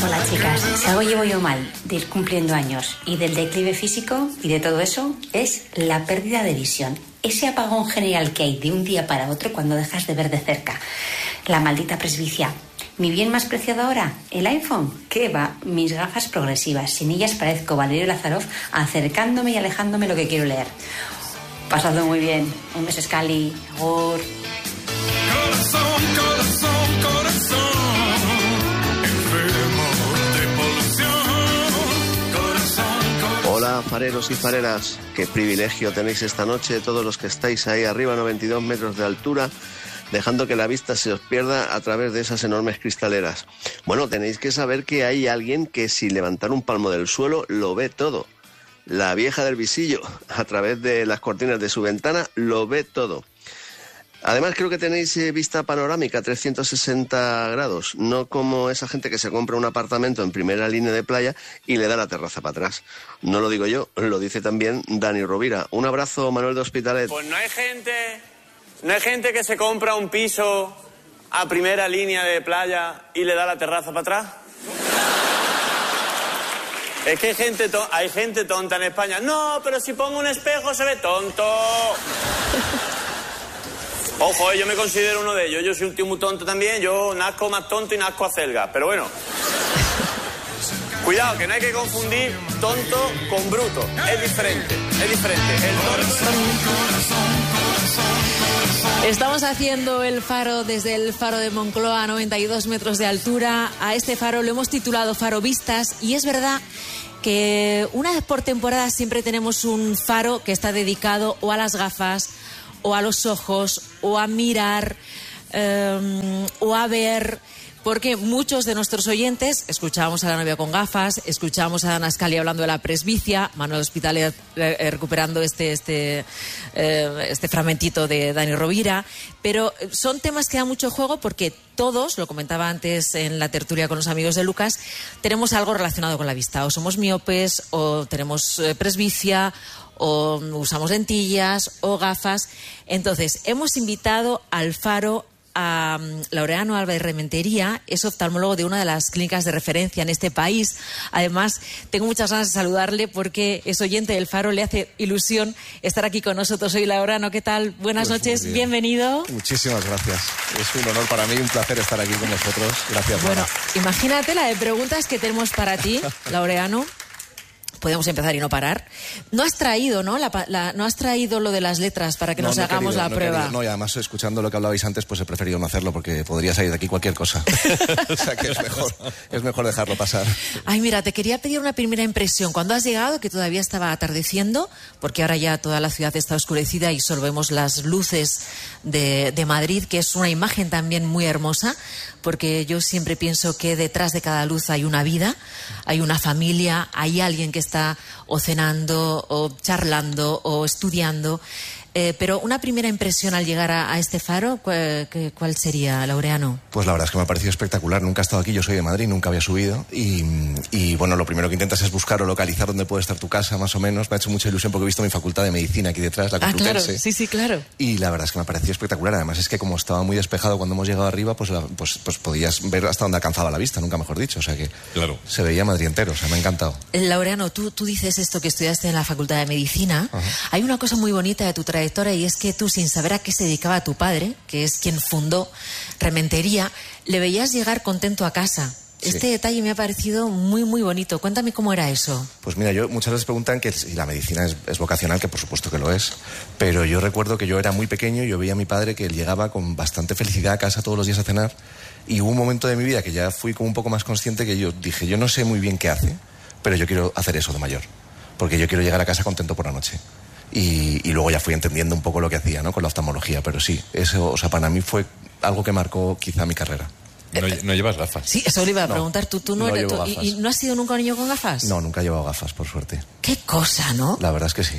Hola chicas, si algo llevo yo mal de ir cumpliendo años y del declive físico y de todo eso, es la pérdida de visión. Ese apagón general que hay de un día para otro cuando dejas de ver de cerca. La maldita presbicia. ¿Mi bien más preciado ahora? ¿El iPhone? ¿Qué va? Mis gafas progresivas. Sin ellas parezco Valerio Lázarov acercándome y alejándome lo que quiero leer. Pasadlo muy bien. Un beso, Scali. Agur. Corazón, corazón, corazón, enfermo de polución. Corazón. Hola, fareros y fareras. Qué privilegio tenéis esta noche todos los que estáis ahí arriba a 92 metros de altura, dejando que la vista se os pierda a través de esas enormes cristaleras. Bueno, tenéis que saber que hay alguien que sin levantar un palmo del suelo lo ve todo. La vieja del visillo, a través de las cortinas de su ventana, lo ve todo. Además, creo que tenéis vista panorámica 360 grados, no como esa gente que se compra un apartamento en primera línea de playa y le da la terraza para atrás. No lo digo yo, lo dice también Dani Rovira. Un abrazo, Manuel de Hospitalet. Pues no hay gente que se compra un piso a primera línea de playa y le da la terraza para atrás. Es que hay gente tonta en España. No, pero si pongo un espejo se ve tonto. Ojo, yo me considero uno de ellos. Yo soy un tío muy tonto también. Yo nazco más tonto y nazco acelga. Pero bueno, cuidado, que no hay que confundir tonto con bruto. Es diferente, es diferente. El Estamos haciendo el faro desde el faro de Moncloa a 92 metros de altura. A este faro lo hemos titulado Faro Vistas, y es verdad que una vez por temporada siempre tenemos un faro que está dedicado o a las gafas, o a los ojos, o a mirar, o a ver, porque muchos de nuestros oyentes, escuchábamos a la novia con gafas, escuchábamos a Ana Scali hablando de la presbicia, Manuel Hospitalet recuperando este fragmentito de Dani Rovira, pero son temas que dan mucho juego porque todos, lo comentaba antes en la tertulia con los amigos de Lucas, tenemos algo relacionado con la vista, o somos miopes, o tenemos presbicia, o usamos lentillas o gafas. Entonces, hemos invitado al faro a Laureano Álvarez Rementería, es oftalmólogo de una de las clínicas de referencia en este país. Además, tengo muchas ganas de saludarle porque es oyente del faro, le hace ilusión estar aquí con nosotros. Soy Laureano, ¿qué tal? Buenas noches, bienvenido. Muchísimas gracias. Es un honor para mí, un placer estar aquí con vosotros. Gracias. Bueno, imagínate la de preguntas que tenemos para ti, Laureano. Podemos empezar y no parar. No has traído, ¿no? No has traído lo de las letras para que nos hagamos la prueba. No, y además, escuchando lo que hablabais antes, pues he preferido no hacerlo porque podría salir de aquí cualquier cosa. O sea que es mejor dejarlo pasar. Ay, mira, te quería pedir una primera impresión. Cuando has llegado, que todavía estaba atardeciendo, porque ahora ya toda la ciudad está oscurecida y solo vemos las luces de Madrid, que es una imagen también muy hermosa, porque yo siempre pienso que detrás de cada luz hay una vida, hay una familia, hay alguien que está o cenando, o charlando, o estudiando. Pero una primera impresión al llegar a este faro, ¿cuál sería, Laureano? Pues la verdad es que me ha parecido espectacular. Nunca he estado aquí, yo soy de Madrid, nunca había subido. Y bueno, lo primero que intentas es buscar o localizar dónde puede estar tu casa, más o menos. Me ha hecho mucha ilusión porque he visto mi facultad de medicina aquí detrás, la Complutense. Claro, sí, claro. Y la verdad es que me ha parecido espectacular. Además es que como estaba muy despejado cuando hemos llegado arriba, pues podías ver hasta dónde alcanzaba la vista, nunca mejor dicho. O sea que claro, se veía Madrid entero, o sea, me ha encantado. Laureano, tú dices esto que estudiaste en la Facultad de Medicina. Ajá. Hay una cosa muy bonita de tu trayectoria, y es que tú, sin saber a qué se dedicaba tu padre, que es quien fundó Rementería, le veías llegar contento a casa. Sí. Este detalle me ha parecido muy, muy bonito. Cuéntame cómo era eso. Pues mira, muchas veces preguntan que si la medicina es vocacional, que por supuesto que lo es, pero yo recuerdo que yo era muy pequeño y yo veía a mi padre que él llegaba con bastante felicidad a casa todos los días a cenar, y hubo un momento de mi vida que ya fui como un poco más consciente, que yo dije, yo no sé muy bien qué hace, pero yo quiero hacer eso de mayor, porque yo quiero llegar a casa contento por la noche. Y luego ya fui entendiendo un poco lo que hacía, ¿no?, con la oftalmología, pero sí, eso, o sea, para mí fue algo que marcó quizá mi carrera. No llevas gafas. Sí, eso le iba a preguntar. ¿Tú no eres, llevo gafas. ¿Y no has sido nunca un niño con gafas? No, nunca he llevado gafas, por suerte. Qué cosa, ¿no? La verdad es que sí.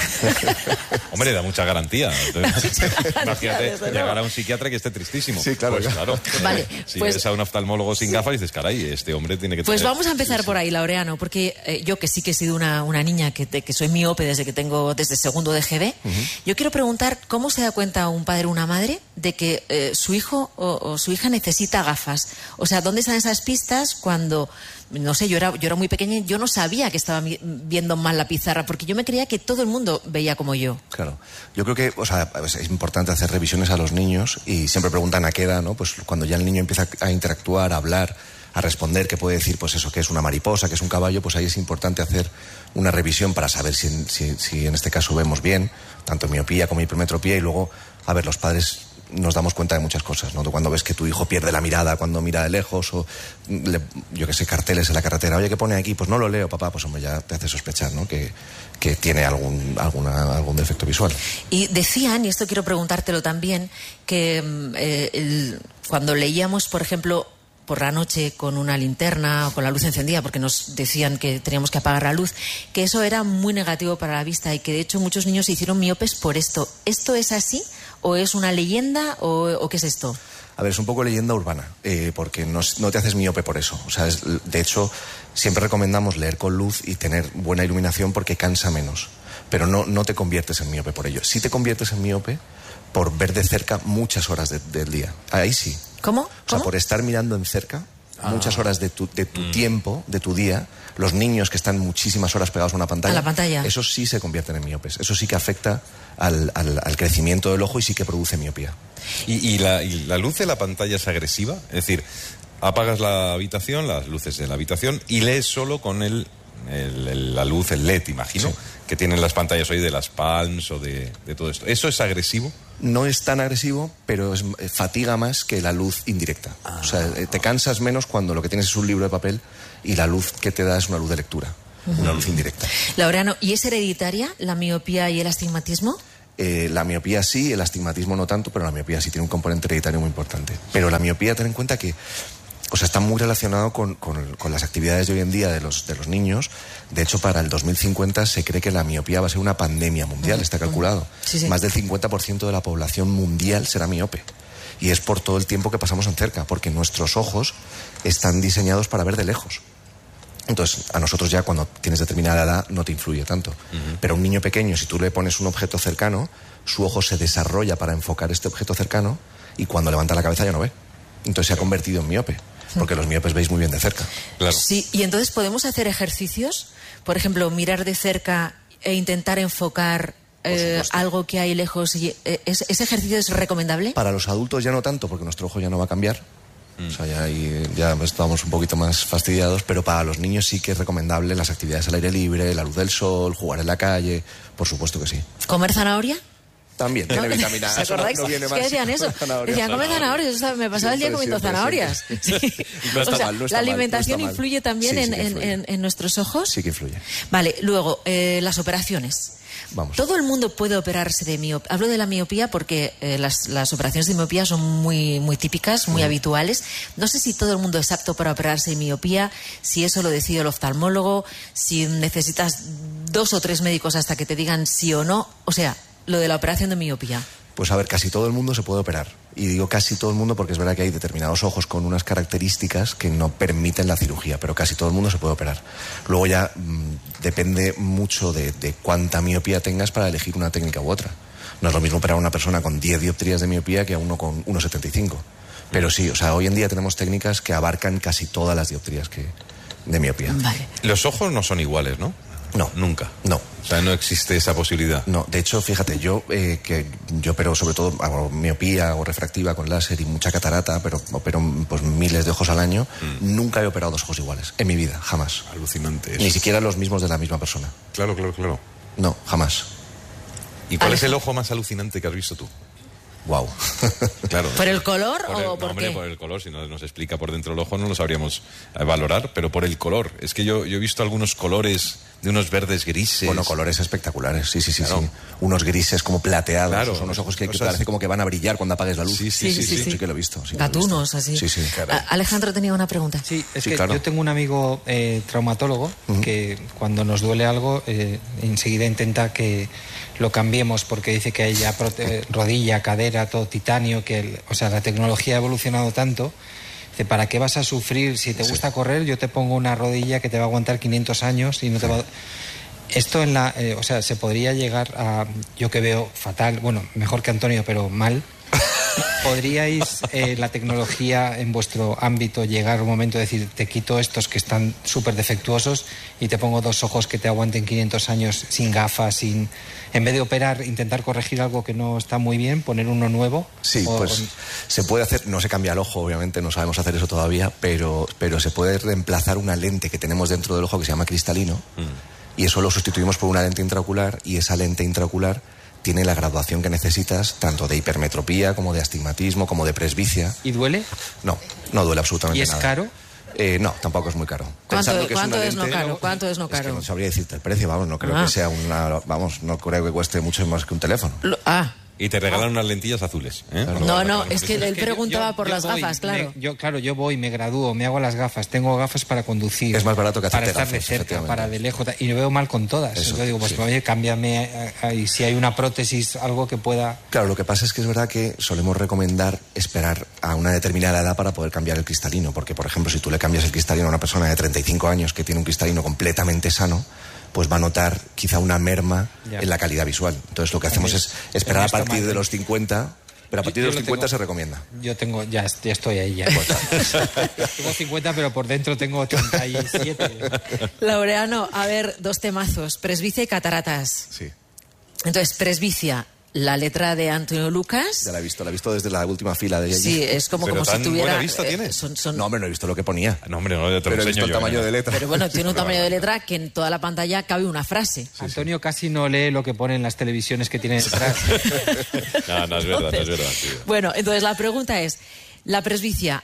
Hombre, da mucha garantía. Entonces, imagínate desde luego. llegar a un psiquiatra que esté tristísimo. Sí, claro, Pues, claro. Vale, Si pues- ves a un oftalmólogo sin gafas, dices, caray, este hombre tiene que Pues tener... vamos a empezar por ahí, Laureano, porque yo que sí que he sido una niña que soy miope desde segundo de GB, yo quiero preguntar cómo se da cuenta un padre o una madre de que su hijo o su hija necesita gafas. O sea, ¿dónde están esas pistas cuando, no sé, yo era muy pequeña y yo no sabía que estaba viendo mal la pizarra, porque yo me creía que todo el mundo veía como yo. Claro. Yo creo que, o sea, es importante hacer revisiones a los niños y siempre preguntan a qué edad, ¿no? Pues cuando ya el niño empieza a interactuar, a hablar, a responder, que puede decir, pues eso, que es una mariposa, que es un caballo, pues ahí es importante hacer una revisión para saber si en este caso vemos bien, tanto miopía como hipermetropía, y luego, a ver, los padres nos damos cuenta de muchas cosas, ¿no? Cuando ves que tu hijo pierde la mirada cuando mira de lejos, o yo que sé, carteles en la carretera, oye, ¿qué pone aquí? Pues no lo leo, papá, pues hombre, ya te hace sospechar, ¿no? Que tiene algún defecto visual. Y decían, y esto quiero preguntártelo también, que cuando leíamos, por ejemplo, por la noche con una linterna o con la luz encendida, porque nos decían que teníamos que apagar la luz, que eso era muy negativo para la vista y que de hecho muchos niños se hicieron miopes por esto. ¿Esto es así? ¿O es una leyenda? ¿O qué es esto? A ver, es un poco leyenda urbana, porque no te haces miope por eso. O sea, de hecho, siempre recomendamos leer con luz y tener buena iluminación porque cansa menos. Pero no te conviertes en miope por ello. Sí te conviertes en miope por ver de cerca muchas horas del día. Ahí sí. ¿Cómo? O sea, por estar mirando en cerca muchas horas de tu tiempo, de tu día, los niños que están muchísimas horas pegados a una pantalla, A la pantalla. esos sí se convierten en miopes. Eso sí que afecta al crecimiento del ojo y sí que produce miopía. ¿Y la luz de la pantalla es agresiva? Es decir, apagas la habitación, las luces de la habitación, y lees solo con la luz, el LED, imagino, Sí. que tienen las pantallas hoy de las Palms o de todo esto. ¿Eso es agresivo? No es tan agresivo, pero fatiga más que la luz indirecta. O sea, te cansas menos cuando lo que tienes es un libro de papel y la luz que te da es una luz de lectura, una luz indirecta. Laureano, ¿y es hereditaria la miopía y el astigmatismo? La miopía sí, el astigmatismo no tanto, pero la miopía sí tiene un componente hereditario muy importante. Pero la miopía, ten en cuenta que, o sea, está muy relacionado con las actividades de hoy en día de los niños. De hecho, para el 2050 se cree que la miopía va a ser una pandemia mundial, está calculado. Sí, sí. Más del 50% de la población mundial será miope. Y es por todo el tiempo que pasamos en cerca, porque nuestros ojos están diseñados para ver de lejos. Entonces, a nosotros ya cuando tienes determinada edad no te influye tanto. Pero a un niño pequeño, si tú le pones un objeto cercano, su ojo se desarrolla para enfocar este objeto cercano y cuando levanta la cabeza ya no ve. Entonces se ha convertido en miope, porque los miopes veis muy bien de cerca. Claro. Sí, y entonces podemos hacer ejercicios, por ejemplo, mirar de cerca e intentar enfocar supuesto. algo que hay lejos. ¿Ese ejercicio es recomendable? Para los adultos ya no tanto, porque nuestro ojo ya no va a cambiar. O sea, ya estamos un poquito más fastidiados, pero para los niños sí que es recomendable las actividades al aire libre, la luz del sol, jugar en la calle, por supuesto que sí. ¿Comer zanahoria? También tiene vitamina A. ¿Se eso no- acordáis? no viene Es mal que decían si eso. comes zanahoria. Decían, come zanahorias. O sea, me pasaba el día Siempre, comiendo siempre, zanahorias. Sí. No está O sea, mal, no está la mal, no alimentación está mal. influye también Sí, sí que influye. en nuestros ojos. Sí que influye. Vale, luego, las operaciones. Vamos. Todo el mundo puede operarse de miopía. Hablo de la miopía porque las operaciones de miopía son muy, muy típicas, muy habituales. No sé si todo el mundo es apto para operarse de miopía, si eso lo decide el oftalmólogo, si necesitas 2 o 3 médicos hasta que te digan sí o no. O sea, lo de la operación de miopía. Pues a ver, casi todo el mundo se puede operar. Y digo casi todo el mundo porque es verdad que hay determinados ojos con unas características que no permiten la cirugía, pero casi todo el mundo se puede operar. Luego ya depende mucho de cuánta miopía tengas para elegir una técnica u otra. No es lo mismo operar a una persona con 10 dioptrías de miopía que a uno con 1,75. Pero sí, o sea, hoy en día tenemos técnicas que abarcan casi todas las dioptrías de miopía. Vale. Los ojos no son iguales, ¿no? No. Nunca. No. O sea, no existe esa posibilidad. No, de hecho, fíjate, yo opero sobre todo hago miopía o refractiva con láser y mucha catarata, pero opero pues miles de ojos al año. Nunca he operado 2 ojos iguales, en mi vida, jamás. Alucinante eso. Ni siquiera los mismos de la misma persona. Claro. No, jamás. ¿Y cuál es el ojo más alucinante que has visto tú? Wow. Claro. ¿Por el color no, o por hombre, qué? por el color. Si no nos explica por dentro el ojo no lo sabríamos valorar, pero por el color. Es que yo he visto algunos colores de unos verdes grises. Bueno, colores espectaculares, sí. Claro. Unos grises como plateados. Claro. Son unos ojos que Cosas- parece como que van a brillar cuando apagues la luz. Sí. Sí que lo he visto. sí que lo he Gatunos, visto. así. Sí. Alejandro tenía una pregunta. Sí, es Sí, que claro. yo tengo un amigo traumatólogo que cuando nos duele algo enseguida intenta que lo cambiemos porque dice que hay ya rodilla, cadera, todo titanio, o sea, la tecnología ha evolucionado tanto. Dice, ¿para qué vas a sufrir? Si te gusta correr, yo te pongo una rodilla que te va a aguantar 500 años y no te va a... Esto o sea, se podría llegar a, yo que veo fatal, bueno, mejor que Antonio, pero mal. ¿Podríais, la tecnología en vuestro ámbito, llegar un momento de decir, te quito estos que están súper defectuosos y te pongo 2 ojos que te aguanten 500 años sin gafas, en vez de operar, intentar corregir algo que no está muy bien, poner uno nuevo? Sí, pues se puede hacer, no se cambia el ojo, obviamente, no sabemos hacer eso todavía, pero se puede reemplazar una lente que tenemos dentro del ojo que se llama cristalino, y eso lo sustituimos por una lente intraocular, y esa lente intraocular tiene la graduación que necesitas, tanto de hipermetropía, como de astigmatismo, como de presbicia. ¿Y duele? No duele absolutamente ¿Y es nada. caro? No, tampoco es muy caro. ¿Cuánto Pensando que es una no caro? ¿Cuánto es no Es que caro? no sabría decirte el precio, vamos, no creo que sea no creo que cueste mucho más que un teléfono. Y te regalan unas lentillas azules. No, es que él Es que preguntaba yo por las voy, gafas, claro. Yo voy, me gradúo, me hago las gafas, tengo gafas para conducir. Es más barato que para hacerte estar de gafas, cerca, efectivamente. para de lejos. Y lo veo mal con todas. Eso, Yo digo, pues sí. oye, cámbiame y si hay una prótesis, algo que pueda... Claro, lo que pasa es que es verdad que solemos recomendar esperar a una determinada edad para poder cambiar el cristalino, porque, por ejemplo, si tú le cambias el cristalino a una persona de 35 años que tiene un cristalino completamente sano, pues va a notar quizá una merma Ya. en la calidad visual. Entonces lo que hacemos es esperar a está partir mal. de los 50, pero a partir de Yo los lo 50 tengo- se recomienda. Yo tengo, ya estoy ahí ya. Tengo 50, pero por dentro tengo 87. Laureano, a ver, 2 temazos, presbicia y cataratas. Sí, Entonces, presbicia, la letra de Antonio Lucas. ya la he visto desde la última fila de ella. Sí, es como Pero si tan tuviera... buena vista tienes. son- No, hombre, no he visto lo que ponía. No, hombre, no, ya te lo Pero he visto enseño el yo. tamaño de letra. Pero bueno, tiene un tamaño de letra que en toda la pantalla cabe una frase. Antonio casi no lee lo que pone en las televisiones que tiene detrás. No es verdad, sí. Bueno, entonces la pregunta es, la presbicia,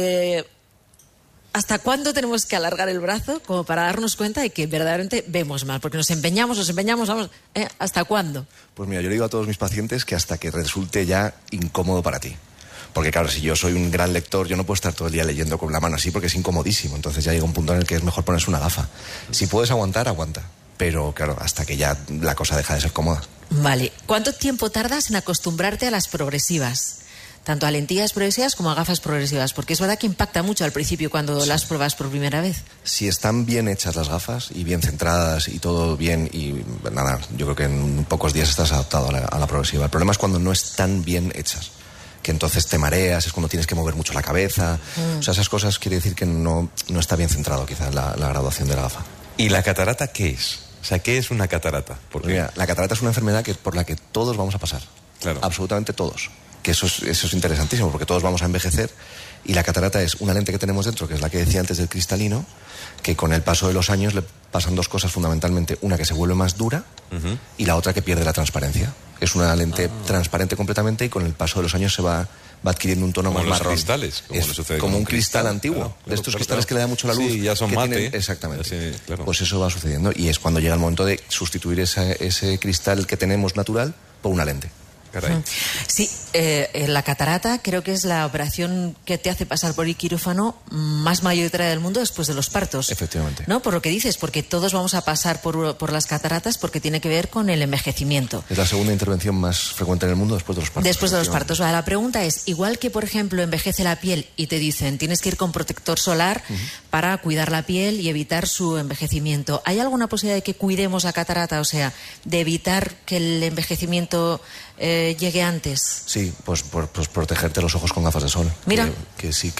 ¿hasta cuándo tenemos que alargar el brazo como para darnos cuenta de que verdaderamente vemos mal? Porque nos empeñamos, vamos, ¿hasta cuándo? Pues mira, yo le digo a todos mis pacientes que hasta que resulte ya incómodo para ti. Porque claro, si yo soy un gran lector, yo no puedo estar todo el día leyendo con la mano así porque es incomodísimo. Entonces ya llega un punto en el que es mejor ponerse una gafa. Si puedes aguantar, aguanta. Pero claro, hasta que ya la cosa deja de ser cómoda. Vale, ¿cuánto tiempo tardas en acostumbrarte a las progresivas? Tanto a lentillas progresivas como a gafas progresivas, porque es verdad que impacta mucho al principio cuando las pruebas por primera vez. Si están bien hechas las gafas y bien centradas y todo bien, y nada, yo creo que en pocos días estás adaptado a la progresiva. El problema es cuando no están bien hechas, que entonces te mareas, es cuando tienes que mover mucho la cabeza. O sea, esas cosas quiere decir que no está bien centrado quizás la graduación de la gafa. ¿Y la catarata qué es? O sea, ¿qué es una catarata? Porque Mira, la catarata es una enfermedad por la que todos vamos a pasar. Claro. Absolutamente todos. Que eso es interesantísimo, porque todos vamos a envejecer. Y la catarata es una lente que tenemos dentro, que es la que decía antes del cristalino, que con el paso de los años le pasan 2 cosas fundamentalmente. Una que se vuelve más dura y la otra que pierde la transparencia. Es una lente transparente completamente y con el paso de los años se va adquiriendo un tono Como más los marrón. cristales, como Es le sucede como con un un cristal cristal, antiguo, claro, de estos claro, cristales claro. que le da mucho la luz. Sí, ya son que mate. Exactamente. Sí, claro. Pues eso va sucediendo y es cuando llega el momento de sustituir ese cristal que tenemos natural por una lente. Caray. Sí, la catarata creo que es la operación que te hace pasar por el quirófano más mayoritaria del mundo después de los partos. Efectivamente. ¿No? Por lo que dices, porque todos vamos a pasar por las cataratas porque tiene que ver con el envejecimiento. Es la segunda intervención más frecuente en el mundo después de los partos. Después de los efectivamente. partos. Vale, la pregunta es, igual que, por ejemplo, envejece la piel y te dicen tienes que ir con protector solar para cuidar la piel y evitar su envejecimiento, ¿hay alguna posibilidad de que cuidemos la catarata? O sea, de evitar que el envejecimiento llegue antes. Sí, pues protegerte los ojos con gafas de sol. Mira. Que sí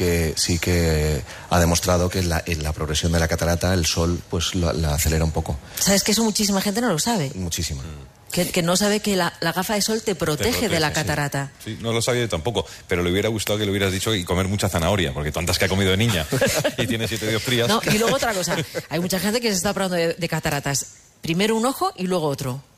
que ha demostrado que en la progresión de la catarata el sol pues la acelera un poco. ¿Sabes que eso muchísima gente no lo sabe? Muchísimo. Que no sabe que la gafa de sol te protege de la sí. catarata. Sí, no lo sabía yo tampoco, pero le hubiera gustado que le hubieras dicho y comer mucha zanahoria, porque tantas que ha comido de niña y tiene 7 dioptrías. No, y luego otra cosa, hay mucha gente que se está operando de cataratas. Primero un ojo y luego otro.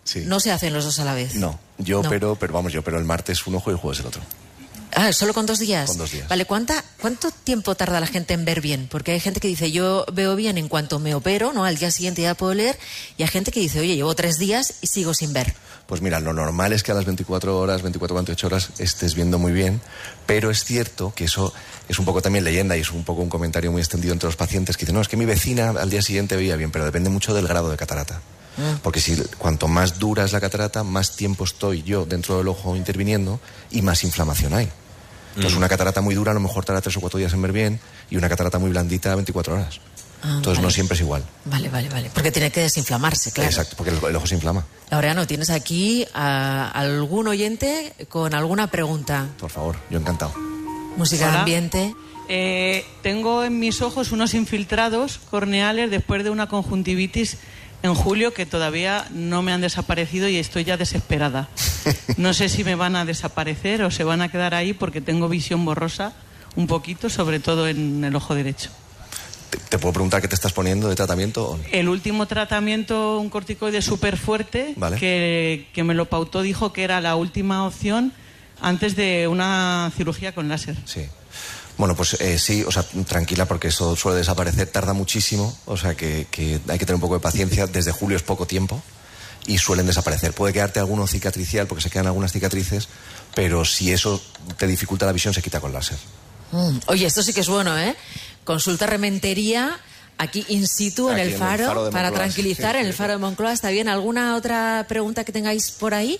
Sí. No se hacen los dos a la vez. No, yo No. pero vamos, yo pero el martes un ojo y el jueves el otro. Ah, ¿solo con 2 días? Con 2 días. Vale, ¿cuánto tiempo tarda la gente en ver bien? Porque hay gente que dice, yo veo bien en cuanto me opero, ¿no? Al día siguiente ya puedo leer. Y hay gente que dice, oye, llevo 3 días y sigo sin ver. Pues mira, lo normal es que a las 24 horas, 48 horas estés viendo muy bien, pero es cierto que eso es un poco también leyenda y es un poco un comentario muy extendido entre los pacientes que dicen, no, es que mi vecina al día siguiente veía bien, pero depende mucho del grado de catarata. Porque cuanto más dura es la catarata, más tiempo estoy yo dentro del ojo interviniendo y más inflamación hay. Entonces una catarata muy dura a lo mejor tarda 3 o 4 días en ver bien y una catarata muy blandita 24 horas. Entonces vale. no siempre es igual. Vale. Porque tiene que desinflamarse, claro. Exacto, porque el ojo se inflama. Laureano, ¿tienes aquí a algún oyente con alguna pregunta? Por favor, yo encantado. Música de Hola. ambiente. Tengo en mis ojos unos infiltrados corneales después de una conjuntivitis en julio que todavía no me han desaparecido y estoy ya desesperada. No sé si me van a desaparecer o se van a quedar ahí porque tengo visión borrosa un poquito, sobre todo en el ojo derecho. ¿Te puedo preguntar qué te estás poniendo de tratamiento? ¿O no? El último tratamiento, un corticoide súper fuerte, Vale. que me lo pautó, dijo que era la última opción antes de una cirugía con láser. Sí. Bueno, pues sí, o sea, tranquila porque eso suele desaparecer, tarda muchísimo, o sea que hay que tener un poco de paciencia, desde julio es poco tiempo y suelen desaparecer. Puede quedarte alguno cicatricial porque se quedan algunas cicatrices, pero si eso te dificulta la visión se quita con láser. Oye, esto sí que es bueno, ¿eh? Consulta Rementería aquí in situ en Aquí el Faro, de para Moncloa, tranquilizar sí. en el Faro de Moncloa. ¿Está bien? ¿Alguna otra pregunta que tengáis por ahí?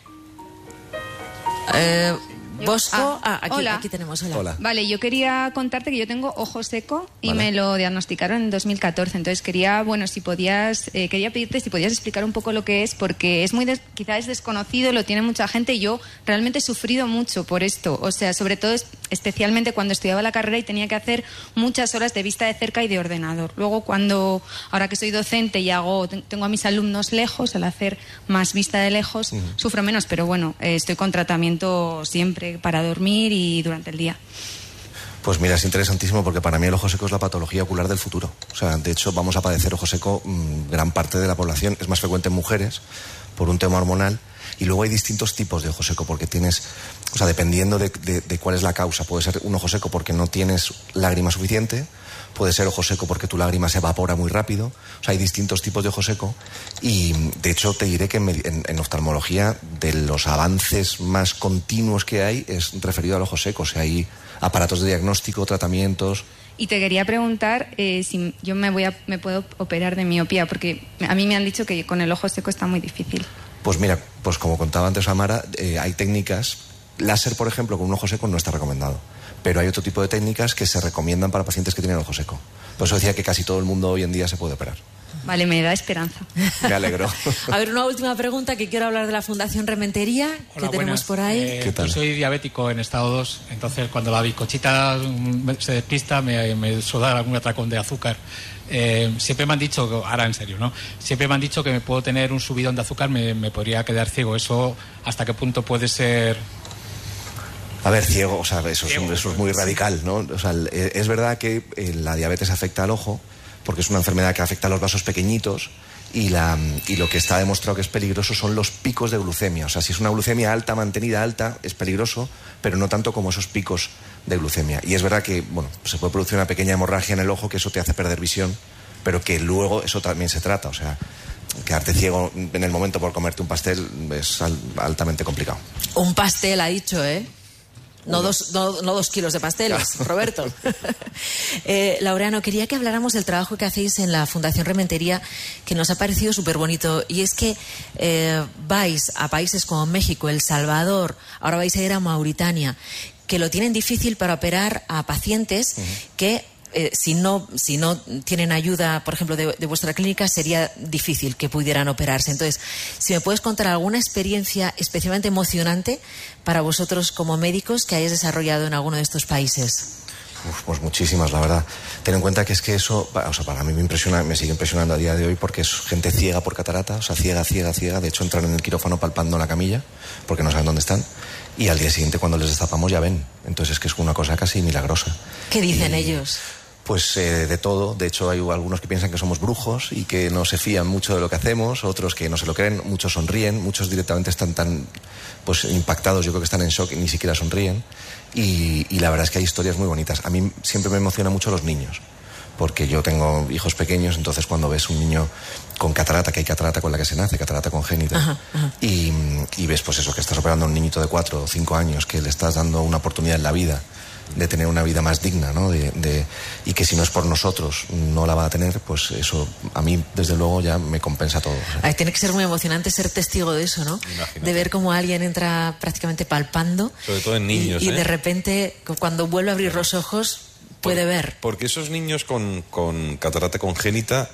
Bosco. Hola. Aquí tenemos. Hola. Vale, yo quería contarte que yo tengo ojo seco y Vale. me lo diagnosticaron en 2014. Entonces quería pedirte si podías explicar un poco lo que es, porque es quizá es desconocido, lo tiene mucha gente y yo realmente he sufrido mucho por esto. O sea, sobre todo, especialmente cuando estudiaba la carrera y tenía que hacer muchas horas de vista de cerca y de ordenador. Luego, ahora que soy docente y tengo a mis alumnos lejos, al hacer más vista de lejos, sufro menos, pero bueno, estoy con tratamiento siempre para dormir y durante el día. Pues mira, es interesantísimo porque para mí el ojo seco es la patología ocular del futuro. O sea, de hecho vamos a padecer ojo seco gran parte de la población. Es más frecuente en mujeres por un tema hormonal. Y luego hay distintos tipos de ojo seco porque dependiendo de cuál es la causa, puede ser un ojo seco porque no tienes lágrima suficiente, puede ser ojo seco porque tu lágrima se evapora muy rápido. O sea, hay distintos tipos de ojo seco y de hecho te diré que en oftalmología de los avances más continuos que hay es referido al ojo seco. O sea, hay aparatos de diagnóstico, tratamientos. Y te quería preguntar si yo me puedo operar de miopía, porque a mí me han dicho que con el ojo seco está muy difícil. Pues mira, pues como contaba antes Amara, hay técnicas. Láser, por ejemplo, con un ojo seco no está recomendado. Pero hay otro tipo de técnicas que se recomiendan para pacientes que tienen ojo seco. Por eso decía que casi todo el mundo hoy en día se puede operar. Vale, me da esperanza. Me alegro. A ver, una última pregunta que quiero hablar de la Fundación Rementería, que Hola, tenemos buenas. por ahí. ¿Qué tal? Yo soy diabético en estado 2, entonces cuando la bizcochita se despista me suele dar algún atracón de azúcar. Siempre me han dicho, ahora en serio, ¿no? Siempre me han dicho que me puedo tener un subidón de azúcar, me podría quedar ciego. ¿Eso hasta qué punto puede ser...? A ver, ciego, o sea, eso es muy radical, ¿no? O sea, es verdad que la diabetes afecta al ojo, porque es una enfermedad que afecta a los vasos pequeñitos y lo que está demostrado que es peligroso son los picos de glucemia. O sea, si es una glucemia alta, mantenida alta, es peligroso, pero no tanto como esos picos de glucemia. Y es verdad que, bueno, se puede producir una pequeña hemorragia en el ojo, que eso te hace perder visión, pero que luego eso también se trata. O sea, quedarte ciego en el momento por comerte un pastel es altamente complicado. Un pastel, ha dicho, ¿eh? No 2 kilos de pasteles, Roberto. Laureano, quería que habláramos del trabajo que hacéis en la Fundación Rementería, que nos ha parecido súper bonito. Y es que vais a países como México, El Salvador, ahora vais a ir a Mauritania, que lo tienen difícil para operar a pacientes que... si no tienen ayuda, por ejemplo, de vuestra clínica, sería difícil que pudieran operarse. Entonces, si me puedes contar alguna experiencia especialmente emocionante para vosotros como médicos que hayáis desarrollado en alguno de estos países. Pues muchísimas, la verdad. Ten en cuenta que es que eso, o sea, para mí me sigue impresionando a día de hoy porque es gente ciega por catarata, o sea, ciega. De hecho, entran en el quirófano palpando la camilla porque no saben dónde están. Y al día siguiente, cuando les destapamos, ya ven. Entonces es que es una cosa casi milagrosa. ¿Qué dicen ellos? Pues de todo. De hecho, hay algunos que piensan que somos brujos y que no se fían mucho de lo que hacemos, otros que no se lo creen, muchos sonríen, muchos directamente están tan pues impactados, yo creo que están en shock y ni siquiera sonríen. Y la verdad es que hay historias muy bonitas. A mí siempre me emociona mucho los niños, porque yo tengo hijos pequeños, entonces cuando ves un niño con catarata, que hay catarata con la que se nace, catarata congénita, y ves pues eso, que estás operando a un niñito de 4 o 5 años, que le estás dando una oportunidad en la vida, de tener una vida más digna, ¿no? Y que si no es por nosotros no la va a tener, pues eso a mí desde luego ya me compensa todo. O sea. Ay, tiene que ser muy emocionante ser testigo de eso, ¿no? Imagínate. De ver cómo alguien entra prácticamente palpando. Sobre todo en niños, y de repente, cuando vuelve a abrir los ojos, puede ver. Porque esos niños con catarata congénita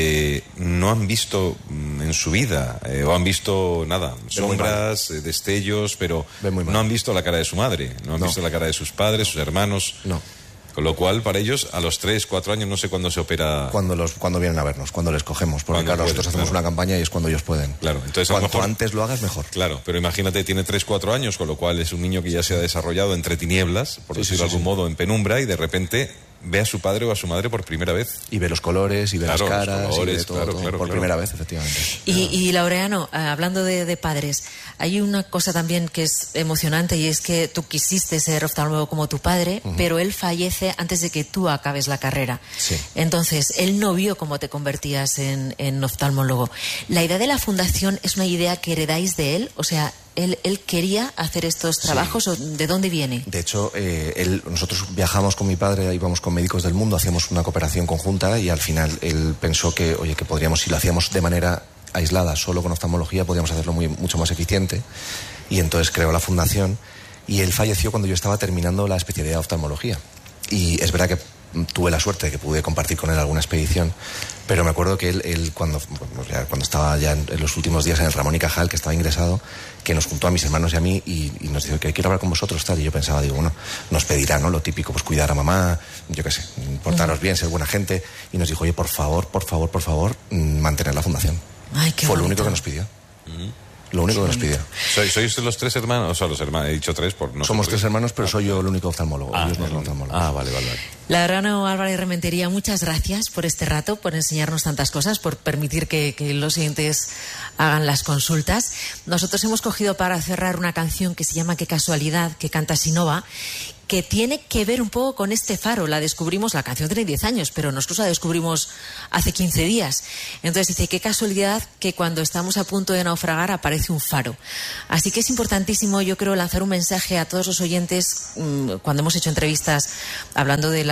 no han visto en su vida, o han visto nada, sombras, destellos, pero no han visto la cara de su madre, no han visto la cara de sus padres, sus hermanos. No. Con lo cual, para ellos, a los 3, 4 años, no sé cuándo se opera. Cuando vienen a vernos, cuando les cogemos. Porque claro, nosotros hacemos una campaña y es cuando ellos pueden. Claro, entonces cuanto antes lo hagas, mejor. Claro, pero imagínate, tiene 3, 4 años, con lo cual es un niño que ya se ha desarrollado entre tinieblas, por decirlo de algún modo, en penumbra, y de repente ve a su padre o a su madre por primera vez. Y ve los colores, y ve las caras, y ve todo, por primera vez, efectivamente. Y Laureano, hablando de padres, hay una cosa también que es emocionante, y es que tú quisiste ser oftalmólogo como tu padre, pero él fallece antes de que tú acabes la carrera. Sí. Entonces, él no vio cómo te convertías en oftalmólogo. ¿La idea de la fundación es una idea que heredáis de él? O sea, ¿él quería hacer estos trabajos o de dónde viene? De hecho, nosotros viajamos con mi padre, íbamos con médicos del mundo, hacíamos una cooperación conjunta y al final él pensó que, oye, que podríamos, si lo hacíamos de manera aislada, solo con oftalmología, podríamos hacerlo mucho más eficiente, y entonces creó la fundación, y él falleció cuando yo estaba terminando la especialidad de oftalmología. Y es verdad que tuve la suerte de que pude compartir con él alguna expedición, pero me acuerdo que él cuando estaba ya en los últimos días en el Ramón y Cajal, que estaba ingresado, que nos juntó a mis hermanos y a mí y nos dijo que quiero hablar con vosotros, tal, y yo pensaba, digo, bueno, nos pedirá, ¿no? Lo típico, pues cuidar a mamá, yo qué sé, portaros bien, ser buena gente, y nos dijo, oye, por favor, mantener la fundación. Ay, qué Fue bonito. lo único que nos pidió. Lo único que nos pidió. ¿Sois los 3 hermanos? O sea, los hermanos, he dicho 3 por no. Somos 3 hermanos, pero soy yo el único oftalmólogo. Ellos no son oftalmólogos. Vale. Laureano Álvarez Rementería, muchas gracias por este rato, por enseñarnos tantas cosas, por permitir que los siguientes hagan las consultas. Nosotros hemos cogido para cerrar una canción que se llama Qué casualidad, que canta Sinova, que tiene que ver un poco con este faro. La descubrimos, la canción tiene 10 años, pero nosotros la descubrimos hace 15 días. Entonces dice, qué casualidad que cuando estamos a punto de naufragar aparece un faro. Así que es importantísimo, yo creo, lanzar un mensaje a todos los oyentes. Cuando hemos hecho entrevistas hablando del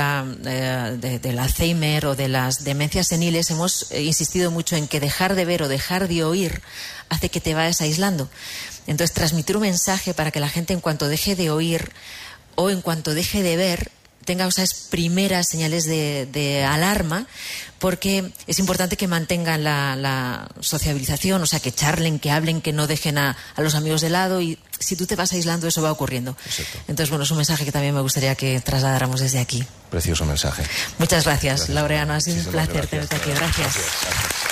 Alzheimer o de las demencias seniles, hemos insistido mucho en que dejar de ver o dejar de oír hace que te vayas aislando. Entonces, transmitir un mensaje para que la gente, en cuanto deje de oír o en cuanto deje de ver, tenga esas primeras señales de alarma, porque es importante que mantengan la sociabilización, o sea, que charlen, que hablen, que no dejen a los amigos de lado, y si tú te vas aislando eso va ocurriendo. Exacto. Entonces, bueno, es un mensaje que también me gustaría que trasladáramos desde aquí. Precioso mensaje. Muchas gracias. Laureano, ha sido un placer tenerte aquí. Gracias.